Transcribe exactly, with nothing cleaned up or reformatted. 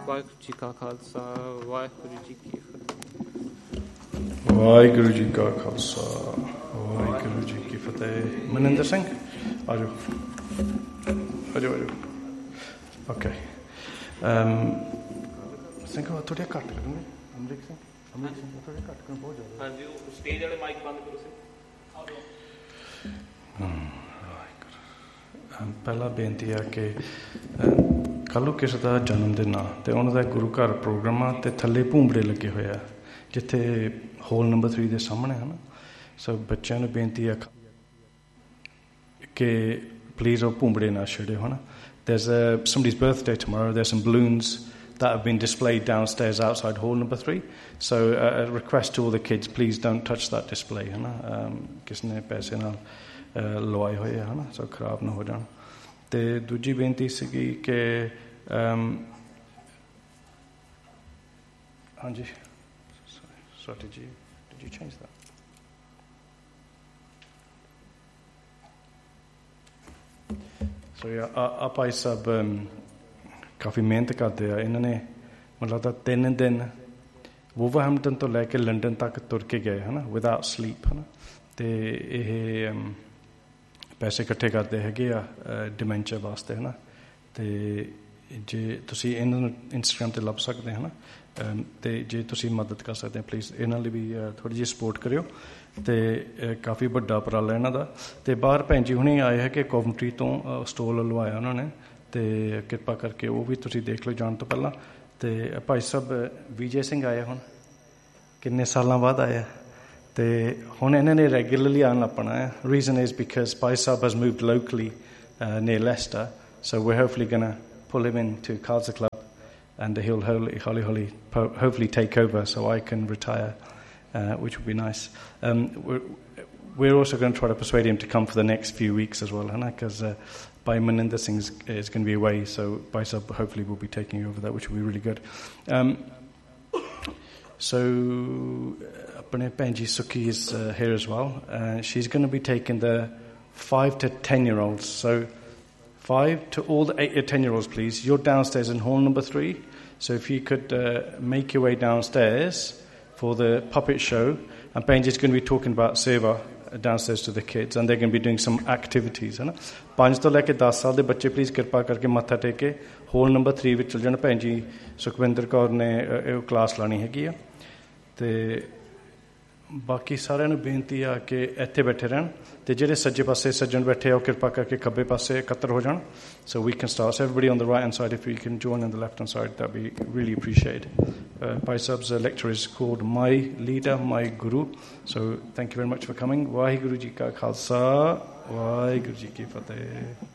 ਵਾਹਿਗੁਰੂ ਜੀ ਕਾ ਖਾਲਸਾ ਵਾਹਿਗੁਰੂ ਜੀ ਕੀ ਫਤਿਹ। ਵਾਹਿਗੁਰੂ ਜੀ ਕਾ ਖਾਲਸਾ ਵਾਹਿਗੁਰੂ ਜੀ ਕੀ ਫਤਿਹ। ਮਨਿੰਦਰ ਸਿੰਘ ਆ ਜਾਓ ਆ ਜਾਓ ਆ ਜਾਓ ਓਕੇ। ਸਿੰਘ ਥੋੜ੍ਹਾ ਘੱਟ ਕਰਨਗੇ ਅਮਰੀਕ ਸਿੰਘ ਅਮਰੀਕ ਸਿੰਘ ਥੋੜ੍ਹਾ ਘੱਟ ਕਰਨ ਬਹੁਤ ਜ਼ਿਆਦਾ। ਹਾਂਜੀ ਉਹ ਸਟੇਜ ਵਾਲੇ ਮਾਈਕ ਬੰਦ ਕਰੋ ਸਿੰਘ। ਪਹਿਲਾ ਬੇਨਤੀ ਆ ਕਿ ਕੱਲ੍ਹ ਨੂੰ ਕਿਸੇ ਦਾ ਜਨਮ ਦਿਨ ਆ ਅਤੇ ਉਹਨਾਂ ਦਾ ਗੁਰੂ ਘਰ ਪ੍ਰੋਗਰਾਮ ਆ ਅਤੇ ਥੱਲੇ ਭੂੰਬੜੇ ਲੱਗੇ ਹੋਏ ਆ ਜਿੱਥੇ ਹੋਲ ਨੰਬਰ ਥਰੀ ਦੇ ਸਾਹਮਣੇ ਹੈ ਨਾ। ਸੋ ਬੱਚਿਆਂ ਨੂੰ ਬੇਨਤੀ ਆ ਕਿ ਪਲੀਜ਼ ਉਹ ਭੂੰਬੜੇ ਨਾ ਛੇੜਿਓ ਹੈ ਨਾ। There's a, somebody's birthday tomorrow. There's some balloons that have been displayed downstairs outside hall number three. So uh, a request to all the kids, please don't touch that display. है ना किसने पैसे ना लवाए हुए है ना सो खराब ना हो जान। ते दूजी बेनती सीगी कि हाँ जी sorry ji did you change that? ਸੋ ਆ ਭਾਈ ਸਾਹਿਬ ਕਾਫੀ ਮਿਹਨਤ ਕਰਦੇ ਆ। ਇਹਨਾਂ ਨੇ ਮੈਨੂੰ ਲੱਗਦਾ ਤਿੰਨ ਦਿਨ ਵੂਵਰਹੈਂਪਟਨ ਤੋਂ ਲੈ ਕੇ ਲੰਡਨ ਤੱਕ ਤੁਰ ਕੇ ਗਏ ਹੈ ਨਾ ਵਿਦਆਊਟ ਸਲੀਪ ਹੈ ਨਾ। ਅਤੇ ਇਹ ਪੈਸੇ ਇਕੱਠੇ ਕਰਦੇ ਹੈਗੇ ਆ ਡਿਮੈਂਸ਼ੀਆ ਵਾਸਤੇ ਹੈ ਨਾ। ਅਤੇ ਜੇ ਤੁਸੀਂ ਇਹਨਾਂ ਨੂੰ ਇੰਸਟਾਗ੍ਰਾਮ 'ਤੇ ਲੱਭ ਸਕਦੇ ਹੈ ਨਾ। ਅਤੇ ਜੇ ਤੁਸੀਂ ਮਦਦ ਕਰ ਸਕਦੇ ਹੋ ਪਲੀਜ਼ ਇਹਨਾਂ ਲਈ ਵੀ ਥੋੜ੍ਹੀ ਜਿਹੀ ਸਪੋਰਟ ਕਰਿਓ। ਅਤੇ ਕਾਫੀ ਵੱਡਾ ਉਪਰਾਲਾ ਇਹਨਾਂ ਦਾ। ਅਤੇ ਬਾਹਰ ਭੈਣ ਜੀ ਹੁਣੇ ਆਏ ਹੈ ਕਿ ਕੋਵੈਂਟਰੀ ਤੋਂ ਸਟੋਲ ਲਵਾਇਆ ਉਹਨਾਂ ਨੇ ਅਤੇ ਕਿਰਪਾ ਕਰਕੇ ਉਹ ਵੀ ਤੁਸੀਂ ਦੇਖ ਲਓ ਜਾਣ ਤੋਂ ਪਹਿਲਾਂ। ਅਤੇ ਭਾਈ ਸਾਹਿਬ ਵਿਜੇ ਸਿੰਘ ਆਏ ਹੁਣ ਕਿੰਨੇ ਸਾਲਾਂ ਬਾਅਦ ਆਏ ਅਤੇ ਹੁਣ ਇਹਨਾਂ ਨੇ ਰੈਗੂਲਰਲੀ ਆਉਣ ਲੱਗ ਪੈਣਾ ਹੈ। Reason is because Bhai Sahib has moved locally near Leicester so wear hopefully going to pull him in to Khalsa club and he'll hopefully, hopefully, hopefully take over so I can retire, uh, which would be nice. Um, we're, we're also going to try to persuade him to come for the next few weeks as well, because uh, Bhai Maninder Singh is, is going to be away, so Bhai Sahib hopefully will be taking over that, which will be really good. Um, so Apne Penji Sukhi is uh, here as well. Uh, she's going to be taking the five to ten year olds. So Five to all the eight or ten year olds, please. You're downstairs in hall number three. So if you could uh, make your way downstairs for the puppet show. And Benji's going to be talking about seva downstairs to the kids. And they're going to be doing some activities. है ना पाँच तो लेके दस साल दे बच्चे please कृपा करके मत्था टेक के hall number three विच चल जाना। भैन जी सुखविंदर कौर ने क्लास लानी हैगी आ। ते ਬਾਕੀ ਸਾਰਿਆਂ ਨੂੰ ਬੇਨਤੀ ਆ ਕਿ ਇੱਥੇ ਬੈਠੇ ਰਹਿਣ ਅਤੇ ਜਿਹੜੇ ਸੱਜੇ ਪਾਸੇ ਸੱਜਣ ਬੈਠੇ ਆ ਉਹ ਕਿਰਪਾ ਕਰਕੇ ਖੱਬੇ ਪਾਸੇ ਇਕੱਤਰ ਹੋ ਜਾਣ। ਸੋ ਵੀ can start everybody on the right hand side if you can join on the left hand side that B really appreciate. Bhai ਸਾਹਿਬ's lecture is called My Leader, My Guru. So thank you very much for coming. Waheguru ji ਕਾ ਖਾਲਸਾ ਵਾਹਿਗੁਰੂ ਜੀ ਕੀ ਫਤਿਹ।